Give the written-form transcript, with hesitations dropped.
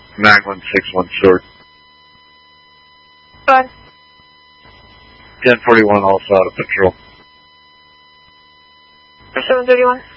9161 short. Go ahead. 1041 also out of patrol. 731.